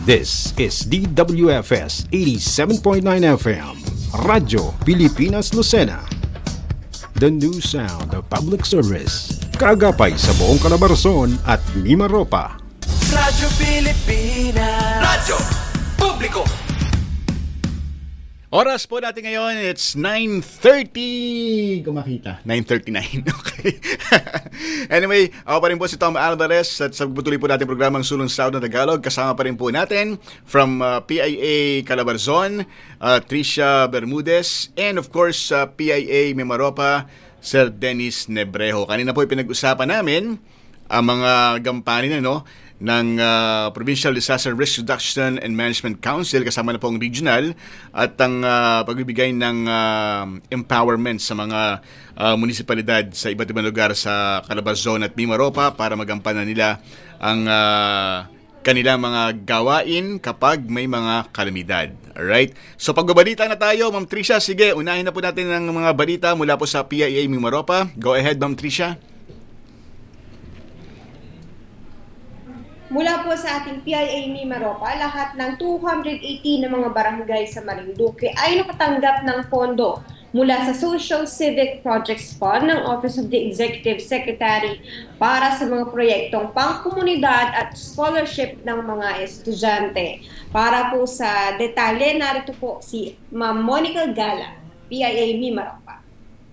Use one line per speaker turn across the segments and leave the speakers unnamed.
This is DWFS 87.9 FM, Radyo Pilipinas Lucena. The new sound of public service. Kaagapay sa buong Calabarzon at Mimaropa.
Radyo Pilipinas. Radyo Publiko.
Oras po natin ngayon, it's 9:30. Kumakita, 9:39. Okay. Anyway, ako pa rin po si Tom Alvarez at sa pagpatuloy po natin programang Sulong Sound ng Tagalog. Kasama pa rin po natin from PIA Calabarzon, Tricia Bermudez, and of course PIA Mimaropa, Sir Dennis Nebrejo. Kanina po pinag-usapan namin ang mga gampanin ng Provincial Disaster Risk Reduction and Management Council, kasama na po ang regional, at ang pagbibigay ng empowerment sa mga munisipalidad sa iba't ibang lugar sa Calabarzon at Mimaropa para magampanan nila ang kanilang mga gawain kapag may mga kalamidad. Alright? So pagbabalita na tayo, Ma'am Tricia, sige, unahin na po natin ang mga balita mula po sa PIA Mimaropa. Go ahead, Ma'am Tricia.
Mula po sa ating PIA Mimaropa, lahat ng 280 na mga barangay sa Marinduque ay nakatanggap ng pondo mula sa Social Civic Projects Fund ng Office of the Executive Secretary para sa mga proyektong pangkomunidad at scholarship ng mga estudyante. Para po sa detalye, narito po si Ma'am Monica Gala, PIA Mimaropa.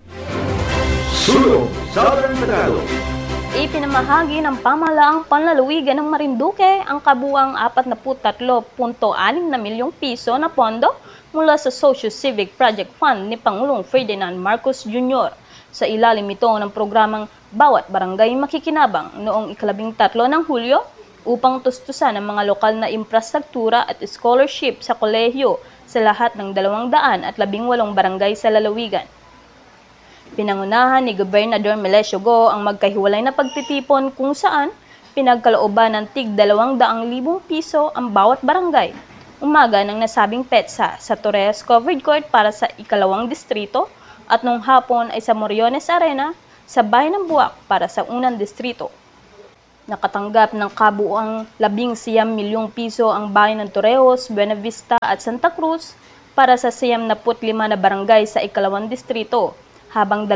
Sulong Southern Tagalog.
Ipinamahagi ng pamahalaang panlalawigan ng Marinduque ang kabuang 43.6 na milyong piso na pondo mula sa Social Civic Project Fund ni Pangulong Ferdinand Marcos Jr. Sa ilalim ito ng programang Bawat Barangay Makikinabang noong 13 ng Hulyo upang tustusan ang mga lokal na infrastruktura at scholarship sa kolehiyo sa lahat ng 218 barangay sa lalawigan. Pinangunahan ni Gobernador Melesio Go ang magkahiwalay na pagtitipon kung saan pinagkalooban ng tig 200,000 piso ang bawat barangay. Umaga ng nasabing petsa sa Torres Covered Court para sa ikalawang distrito at nung hapon ay sa Moriones Arena sa Bayan ng Buwak para sa unang distrito. Nakatanggap ng kabuuang 19 milyong piso ang bayan ng Torreos, Buena Vista at Santa Cruz para sa 75 na barangay sa ikalawang distrito, habang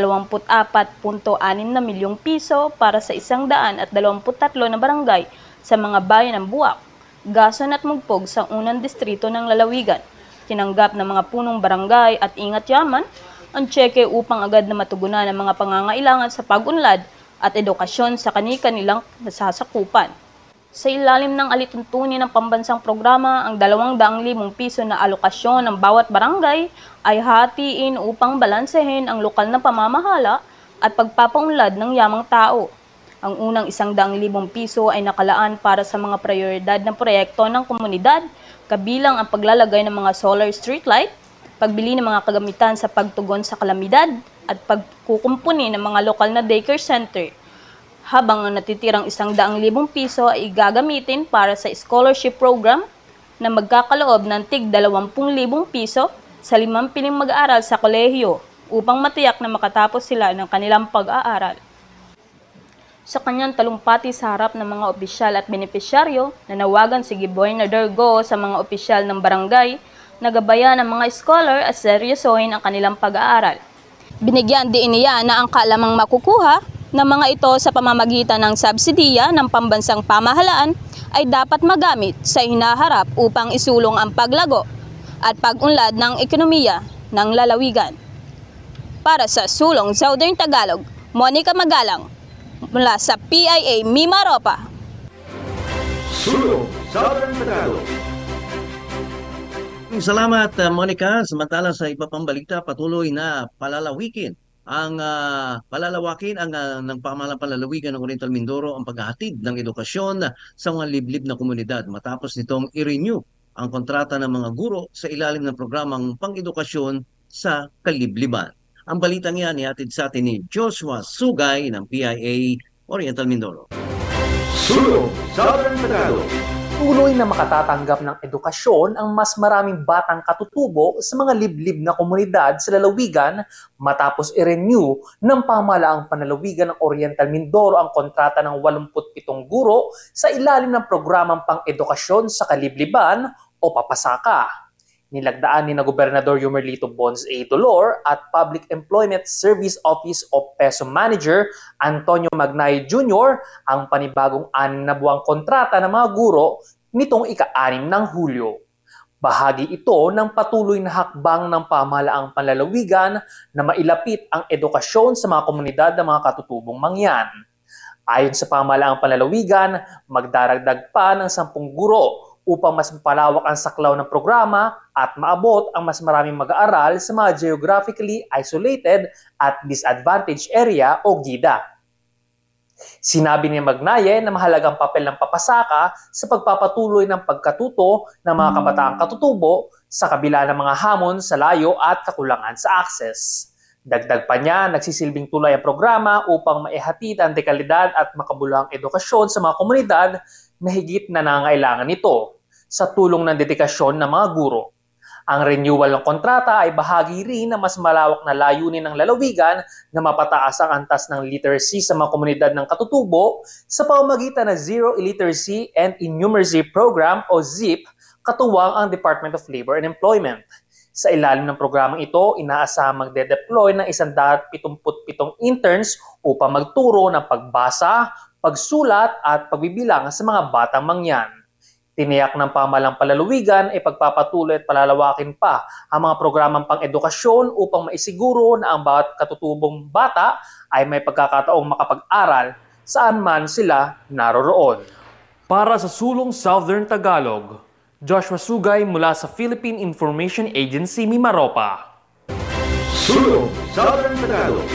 24.6 na milyong piso para sa 123 na barangay sa mga bayan ng Buwak, Gason at Mugpog sa unang distrito ng lalawigan. Tinanggap ng mga punong barangay at Ingat Yaman ang tseke upang agad na matugunan ang mga pangangailangan sa pag-unlad at edukasyon sa kani-kanilang nasasakupan. Sa ilalim ng alituntunin ng pambansang programa, ang 200,000 piso na alokasyon ng bawat barangay ay hatiin upang balansehin ang lokal na pamamahala at pagpapaunlad ng yamang tao. Ang unang 100,000 piso ay nakalaan para sa mga prioridad ng proyekto ng komunidad, kabilang ang paglalagay ng mga solar streetlight, pagbili ng mga kagamitan sa pagtugon sa kalamidad, at pagkukumpuni ng mga lokal na daycare center. Habang ang natitirang 100,000 piso ay gagamitin para sa scholarship program na magkakaloob ng tig 20,000 piso sa 5 piling mag-aaral sa kolehiyo upang matiyak na makatapos sila ng kanilang pag-aaral. Sa kanyang talumpati sa harap ng mga opisyal at benepisyaryo, nanawagan si Gobernador Go sa mga opisyal ng barangay na gabayan ng mga scholar at seryosohin ang kanilang pag-aaral. Binigyan din niya na ang kalamang makukuha ng mga ito sa pamamagitan ng subsidiya ng pambansang pamahalaan ay dapat magamit sa hinaharap upang isulong ang paglago at pag-unlad ng ekonomiya ng lalawigan. Para sa Sulong Southern Tagalog, Monica Magalang mula sa PIA Mimaropa.
Sulong Southern Tagalog. Salamat, Monica. Samantala sa iba pang balita, patuloy na palalawakin ng pamahalang panlalawigan ng Oriental Mindoro ang paghahatid ng edukasyon sa mga liblib na komunidad matapos nitong i-renew ang kontrata ng mga guro sa ilalim ng programang pang-edukasyon sa kalibliban. Ang balitang yan ihatid sa atin ni Joshua Sugay ng PIA Oriental Mindoro.
Sulong Southern Tagalog. Patuloy na makatatanggap ng edukasyon ang mas maraming batang katutubo sa mga liblib na komunidad sa lalawigan matapos i-renew ng pamahalaang panlalawigan ng Oriental Mindoro ang kontrata ng 87 guro sa ilalim ng programang pang-edukasyon sa kalibliban o papasaka. Nilagdaan ni na Gobernador Yomerlito Bons A. Dolor at Public Employment Service Office of PESO Manager Antonio Magnay Jr. ang panibagong 6 na buwang kontrata ng mga guro nitong ika-6 ng Hulyo. Bahagi ito ng patuloy na hakbang ng pamahalaang panlalawigan na mailapit ang edukasyon sa mga komunidad ng mga katutubong mangyan. Ayon sa pamahalaang panlalawigan, magdaragdag pa ng 10 guro upang mas mapalawak ang saklaw ng programa at maabot ang mas maraming mag-aaral sa mga geographically isolated at disadvantaged area o GIDA. Sinabi ni Magnaye na mahalagang papel ng papasaka sa pagpapatuloy ng pagkatuto ng mga kabataang katutubo sa kabila ng mga hamon sa layo at kakulangan sa access. Dagdag pa niya, nagsisilbing tulay ang programa upang maihatid ang dekalidad at makabuluhang edukasyon sa mga komunidad na higit na nangangailangan nito sa tulong ng dedikasyon ng mga guro. Ang renewal ng kontrata ay bahagi rin ng mas malawak na layunin ng lalawigan na mapataas ang antas ng literacy sa mga komunidad ng katutubo sa pamamagitan ng Zero Illiteracy and Innumeracy Program o ZIP, katuwang ang Department of Labor and Employment. Sa ilalim ng programang ito, inaasahang magde-deploy ng 177 interns upang magturo ng pagbasa, pagsulat at pagbibilang sa mga batang mangyan. Tiniyak ng pamahalang palalawigan ay pagpapatuloy at palalawakin pa ang mga programang pang-edukasyon upang maisiguro na ang bawat katutubong bata ay may pagkakataong makapag-aral saan man sila naroroon.
Para sa Sulong Southern Tagalog, Joshua Sugay mula sa Philippine Information Agency, Mimaropa.
Sulong Southern Tagalog.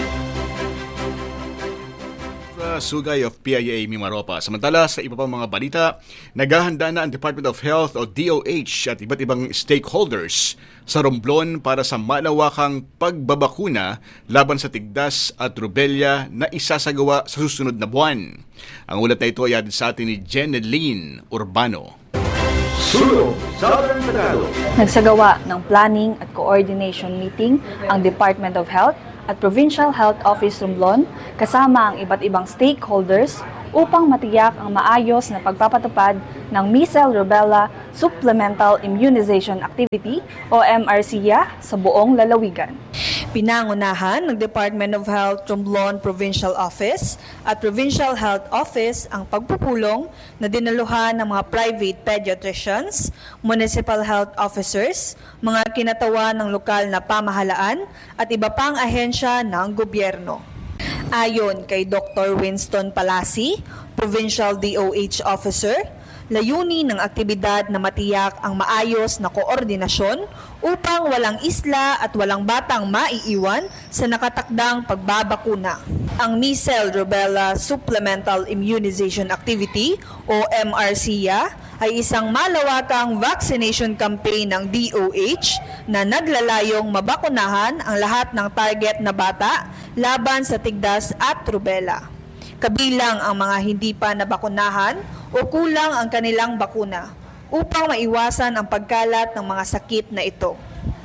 Sugay of PIA Mimaropa. Samantala, sa iba pang mga balita, naghahanda na ang Department of Health o DOH at iba't ibang stakeholders sa Romblon para sa malawakang pagbabakuna laban sa tigdas at rubella na isasagawa sa susunod na buwan. Ang ulat na ito ay atin sa atin ni Jeneline Urbano.
Sulong Southern Tagalog.
Nagsagawa ng planning at coordination meeting ang Department of Health at Provincial Health Office Romblon kasama ang iba't ibang stakeholders upang matiyak ang maayos na pagpapatupad ng Measles Rubella Supplemental Immunization Activity o MRCIA sa buong lalawigan.
Pinangunahan ng Department of Health Romblon Provincial Office at Provincial Health Office ang pagpupulong na dinaluhan ng mga private pediatricians, municipal health officers, mga kinatawan ng lokal na pamahalaan at iba pang ahensya ng gobyerno. Ayon kay Dr. Winston Palasi, Provincial DOH Officer, layunin ng aktibidad na matiyak ang maayos na koordinasyon upang walang isla at walang batang maiiwan sa nakatakdang pagbabakuna. Ang Measles Rubella Supplemental Immunization Activity o MRCIA ay isang malawakang vaccination campaign ng DOH na naglalayong mabakunahan ang lahat ng target na bata laban sa tigdas at rubella. Kabilang ang mga hindi pa nabakunahan o kulang ang kanilang bakuna upang maiwasan ang pagkalat ng mga sakit na ito.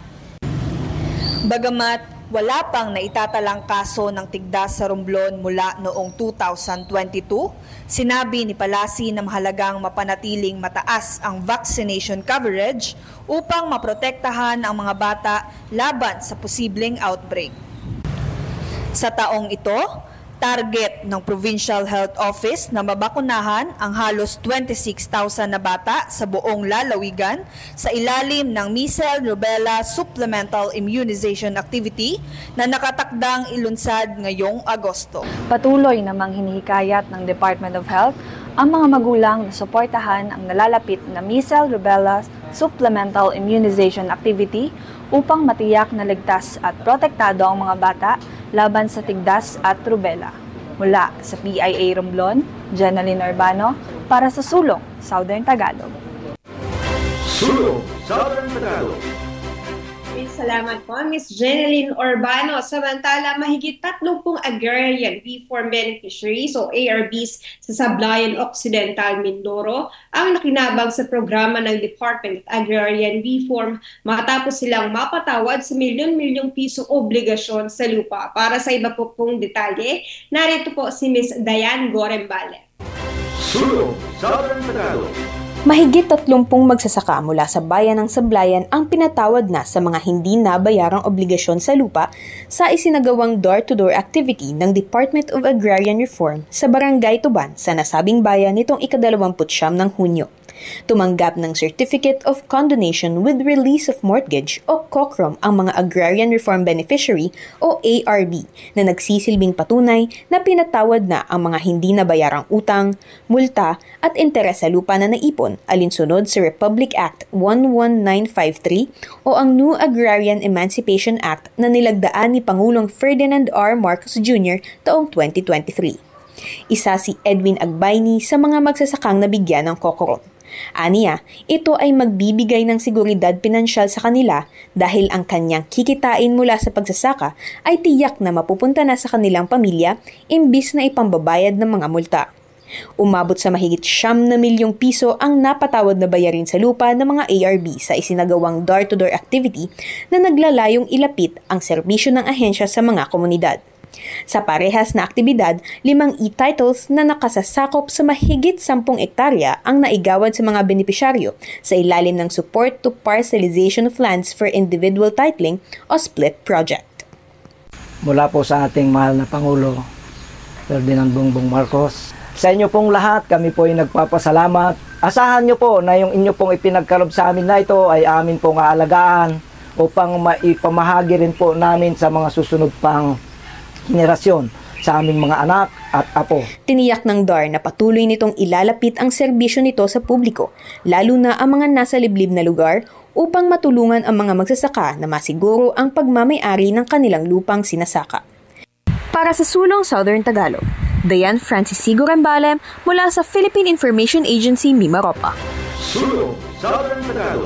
Bagamat wala pang naitatalang kaso ng tigdas sa Romblon mula noong 2022, sinabi ni Palasi na mahalagang mapanatiling mataas ang vaccination coverage upang maprotektahan ang mga bata laban sa posibleng outbreak. Sa taong ito, target ng Provincial Health Office na mabakunahan ang halos 26,000 na bata sa buong lalawigan sa ilalim ng Measles Rubella Supplemental Immunization Activity na nakatakdang ilunsad ngayong Agosto.
Patuloy namang hinihikayat ng Department of Health ang mga magulang na suportahan ang nalalapit na Measles Rubella Supplemental Immunization Activity upang matiyak na ligtas at protektado ang mga bata laban sa tigdas at rubella. Mula sa PIA Romblon, Jeneline Urbano, para sa Sulong Southern Tagalog.
Sulong Southern Tagalog.
May salamat po, Ms. Jeneline Urbano. Samantala, mahigit 30 agrarian reform beneficiaries o ARBs sa Sablayan Occidental, Mindoro ang nakinabang sa programa ng Department of Agrarian Reform matapos silang mapatawad sa milyon-milyong pisong obligasyon sa lupa. Para sa iba po pong detalye, narito po si Ms. Diane Gorembale.
Sulong Southern Tagalog.
Mahigit 30 magsasaka mula sa bayan ng Sablayan ang pinatawad na sa mga hindi nabayarang obligasyon sa lupa sa isinagawang door-to-door activity ng Department of Agrarian Reform sa Barangay Tuban sa nasabing bayan nitong ika-29 ng Hunyo. Tumanggap ng Certificate of Condonation with Release of Mortgage o COCROM ang mga Agrarian Reform Beneficiary o ARB na nagsisilbing patunay na pinatawad na ang mga hindi nabayarang utang, multa at interes sa lupa na naipon alinsunod sa Republic Act 11953 o ang New Agrarian Emancipation Act na nilagdaan ni Pangulong Ferdinand R. Marcos Jr. taong 2023. Isa si Edwin Agbayni sa mga magsasakang nabigyan ng COCROM. Aniya, ito ay magbibigay ng seguridad pinansyal sa kanila dahil ang kanyang kikitain mula sa pagsasaka ay tiyak na mapupunta na sa kanilang pamilya imbis na ipambabayad ng mga multa. Umabot sa mahigit 9 milyong piso ang napatawad na bayarin sa lupa ng mga ARB sa isinagawang door-to-door activity na naglalayong ilapit ang serbisyo ng ahensya sa mga komunidad. Sa parehas na aktibidad, 5 e-titles na nakasasakop sa mahigit 10 ektarya ang naigawad sa mga benepisyaryo sa ilalim ng Support to Parcelization of Lands for Individual Titling o SPLIT project.
Mula po sa ating mahal na Pangulo, Ferdinand Bongbong Marcos, sa inyo pong lahat, kami po ay nagpapasalamat. Asahan nyo po na yung inyo pong ipinagkaloob sa amin na ito ay amin pong aalagaan upang maipamahagi rin po namin sa mga susunod pang henerasyon sa aming mga anak at apo.
Tiniyak ng DAR na patuloy nitong ilalapit ang serbisyo nito sa publiko, lalo na ang mga nasa liblib na lugar upang matulungan ang mga magsasaka na masiguro ang pagmamay-ari ng kanilang lupang sinasaka. Para sa Sulong Southern Tagalog, Diane Francis Gorembale mula sa Philippine Information Agency Mimaropa.
Sulong Southern Tagalog.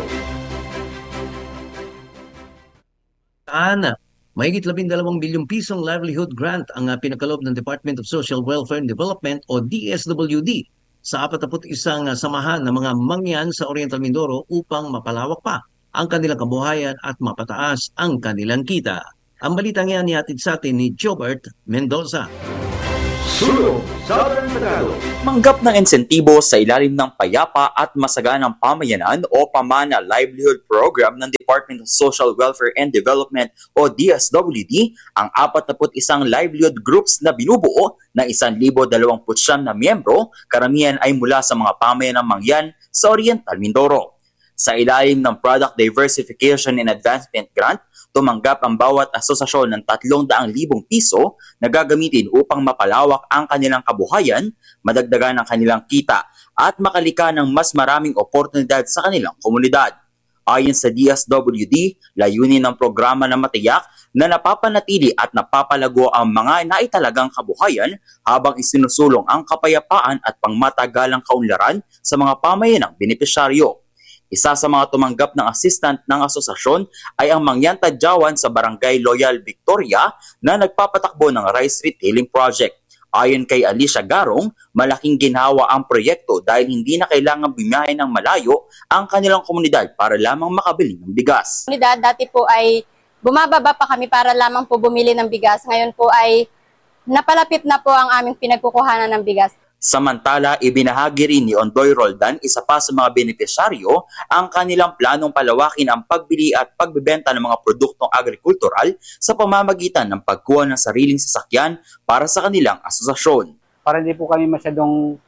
Ana, mahigit 12 bilyong pisong livelihood grant ang pinakalob ng Department of Social Welfare and Development o DSWD sa 41 samahan ng mga mangyan sa Oriental Mindoro upang mapalawak pa ang kanilang kabuhayan at mapataas ang kanilang kita. Ang balitang yan ihatid sa atin ni Jobert Mendoza.
Sulong Southern Tagalog.
Manggap ng insentibo sa ilalim ng Payapa at Masaganang Pamayanan o PAMANA Livelihood Program ng Department of Social Welfare and Development o DSWD ang 41 livelihood groups na binubuo na 1,029 na miyembro, karamihan ay mula sa mga pamayanang mangyan sa Oriental Mindoro. Sa ilalim ng Product Diversification and Advancement Grant, tumanggap ang bawat asosasyon ng 300,000 piso na gagamitin upang mapalawak ang kanilang kabuhayan, madagdagan ang kanilang kita at makalika ng mas maraming oportunidad sa kanilang komunidad. Ayon sa DSWD, layunin ng programa na matiyak na napapanatili at napapalago ang mga naitalagang kabuhayan habang isinusulong ang kapayapaan at pangmatagalang kaunlaran sa mga pamayanang benepisyaryo. Isa sa mga tumanggap ng assistant ng asosasyon ay ang Mangyan Tadyawan sa Barangay Loyal Victoria na nagpapatakbo ng Rice Retailing Project. Ayon kay Alicia Garong, malaking ginhawa ang proyekto dahil hindi na kailangan bumiyahe ng malayo ang kanilang komunidad para lamang makabili ng bigas.
Dati po ay bumababa pa kami para lamang po bumili ng bigas. Ngayon po ay napalapit na po ang aming pinagkukuhanan ng bigas.
Samantala, ibinahagi rin ni Ondoy Roldan, isa pa sa mga benepisyaryo, ang kanilang planong palawakin ang pagbili at pagbebenta ng mga produktong agrikultural sa pamamagitan ng pagkuha ng sariling sasakyan para sa kanilang asosasyon.
Para hindi po kami masyadong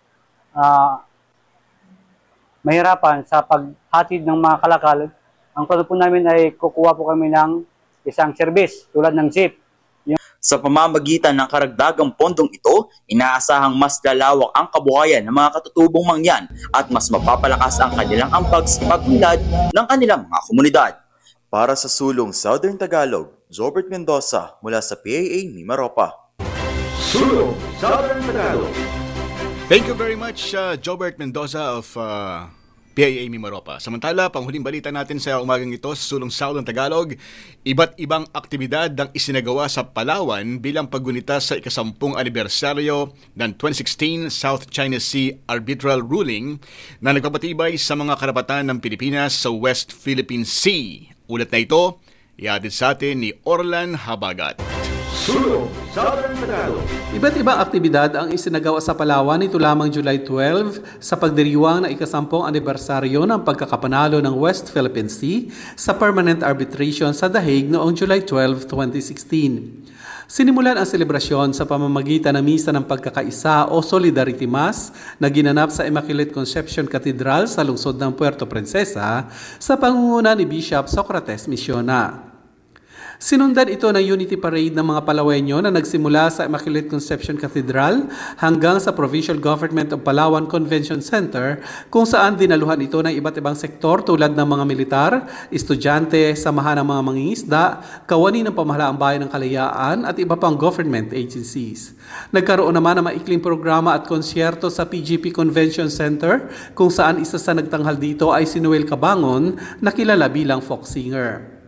mahirapan sa paghatid ng mga kalakal, ang plano po namin ay kukuha po kami ng isang service tulad ng jeep.
Sa pamamagitan ng karagdagang pondong ito, inaasahang mas lalawak ang kabuhayan ng mga katutubong mangyan at mas mapapalakas ang kanilang ambag sa pagbilad ng kanilang mga komunidad.
Para sa Sulong Southern Tagalog, Jobert Mendoza mula sa PAA Mimaropa.
Sulong Southern Tagalog.
Thank you very much, Jobert Mendoza of PIA Mimaropa. Samantala, panghuling balita natin sa umagang ito sa Sulong Southern Tagalog, iba't ibang aktibidad ang isinagawa sa Palawan bilang paggunita sa ika-10 anibersaryo ng 2016 South China Sea Arbitral Ruling na nagpapatibay sa mga karapatan ng Pilipinas sa West Philippine Sea. Ulat na ito, ihatid sa atin ni Orlan Habagat.
Sulong Southern Tagalog. Iba't ibang aktibidad ang isinagawa sa Palawan nito lamang July 12 sa pagdiriwang na ika-10 anibersaryo ng pagkakapanalo ng West Philippine Sea sa permanent arbitration sa The Hague noong July 12, 2016. Sinimulan ang selebrasyon sa pamamagitan ng Misa ng Pagkakaisa o Solidarity Mass na ginanap sa Immaculate Conception Cathedral sa lungsod ng Puerto Princesa sa pangunguna ni Bishop Socrates Misiona. Sinundan ito ng Unity Parade ng mga Palawenyo na nagsimula sa Immaculate Conception Cathedral hanggang sa Provincial Government of Palawan Convention Center kung saan dinaluhan ito ng iba't ibang sektor tulad ng mga militar, estudyante, samahan ng mga mangingisda, kawani ng pamahalaang bayan ng Kalayaan at iba pang government agencies. Nagkaroon naman ng maikling programa at konsyerto sa PGP Convention Center kung saan isa sa nagtanghal dito ay si Noel Cabangon na kilala bilang folk singer.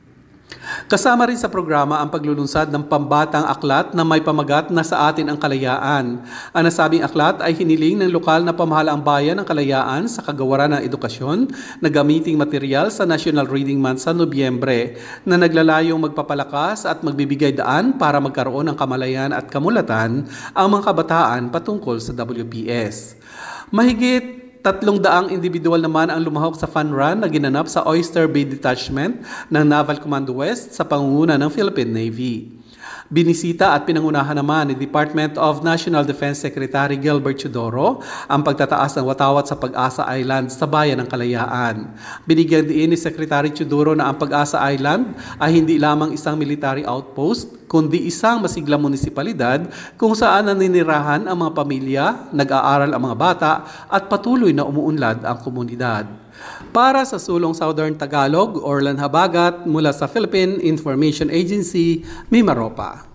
Kasama rin sa programa ang paglulunsad ng pambatang aklat na may pamagat na sa atin ang kalayaan. Ang nasabing aklat ay hiniling ng lokal na pamahalaang bayan ng Kalayaan sa kagawaran ng edukasyon na gamiting material sa National Reading Month sa Nobyembre na naglalayong magpapalakas at magbibigay daan para magkaroon ng kamalayan at kamulatan ang mga kabataan patungkol sa WPS. Mahigit 300 individual naman ang lumahok sa fun run na ginanap sa Oyster Bay Detachment ng Naval Commando West sa pangunguna ng Philippine Navy. Binisita at pinangunahan naman ni Department of National Defense Secretary Gilbert Chodoro ang pagtataas ng watawat sa Pag-asa Island sa bayan ng Kalayaan. Binigyan din ni Secretary Chodoro na ang Pag-asa Island ay hindi lamang isang military outpost, kundi isang masiglang munisipalidad kung saan naninirahan ang mga pamilya, nag-aaral ang mga bata at patuloy na umuunlad ang komunidad. Para sa Sulong Southern Tagalog, Orlan Habagat mula sa Philippine Information Agency, Mimaropa.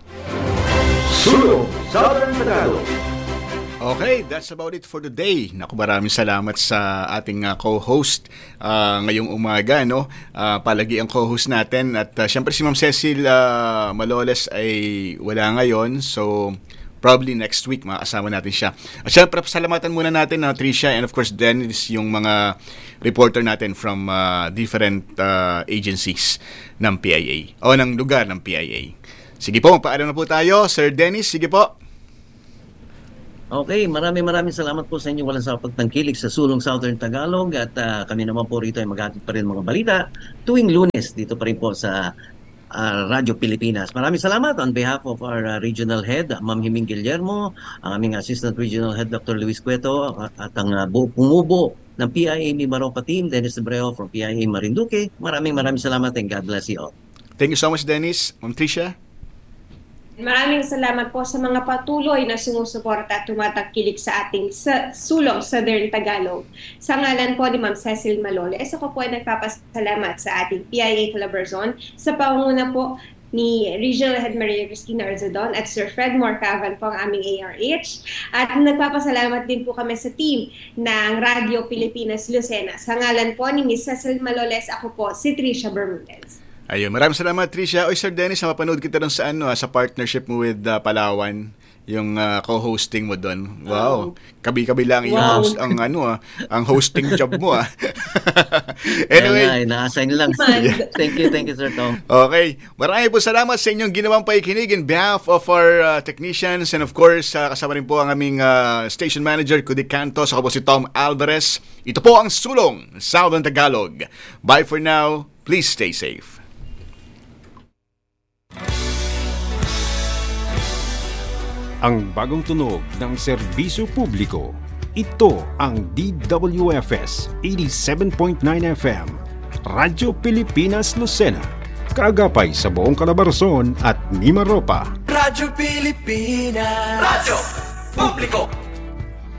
Sulong Southern Tagalog. Okay, that's about it for today. Naku, maraming salamat sa ating co-host ngayong umaga, no? Palagi ang co-host natin at syempre si Ma'am Cecil Maloles ay wala ngayon, so probably next week makasama natin siya. At syempre, pasalamatan muna natin na Tricia and of course Dennis, yung mga reporter natin from different agencies ng PIA o ng lugar ng PIA. Sige po, magpaalam na po tayo. Sir Dennis, sige po.
Okay, maraming salamat po sa inyo walang sa pagtangkilik sa Sulong Southern Tagalog at kami naman po rito ay maghatid pa rin mga balita tuwing Lunes dito pa rin po sa Radyo Pilipinas. Maraming salamat on behalf of our regional head, Ma'am Himing Guillermo, ang aming Assistant Regional Head, Dr. Luis Cueto, at ang pumubo ng PIA Mimaropa team, Dennis Debreo from PIA Marinduque. Maraming salamat and God bless you all.
Thank you so much, Dennis. Ma'am Tricia?
Maraming salamat po sa mga patuloy na sumusuporta at tumatangkilik sa ating Sulong Southern Tagalog. Sa ngalan po ni Ma'am Cecil Maloles, ako po ay nagpapasalamat sa ating PIA Calabarzon sa pangunguna po ni Regional Head Maria Cristina Arzadon at Sir Fred Morcavan po ang aming ARH. At nagpapasalamat din po kami sa team ng Radio Pilipinas Lucena. Sa ngalan po ni Ms. Cecil Maloles, ako po si Tricia Bermudez.
Ayun, maraming salamat Tricia. Oy, Sir Dennis, mapanood kita doon sa sa partnership mo with Palawan, yung co-hosting mo doon. Wow. Kabi-kabi lang yung host ang hosting job mo
Anyway, na-assign lang. Thank you Sir Tom.
Okay. Maraming po salamat sa inyong ginawang paikinig in behalf of our technicians and of course kasama rin po ang aming station manager Kudik Cantos, ako po si Tom Alvarez. Ito po ang Sulong Southern Tagalog. Bye for now. Please stay safe.
Ang bagong tunog ng serbisyo publiko. Ito ang DWFS 87.9 FM, Radyo Pilipinas Lucena. Kaagapay sa buong Calabarzon at Mimaropa.
Radyo Pilipinas. Radyo Publiko.